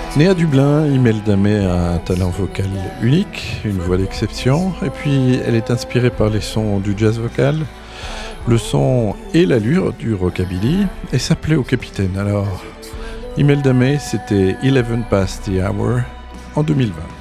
Née à Dublin, Imelda May a un talent vocal unique, une voix d'exception, et puis elle est inspirée par les sons du jazz vocal, le son et l'allure du rockabilly, et ça plaît au capitaine. Alors, Imelda May, c'était 11 Past the Hour en 2020.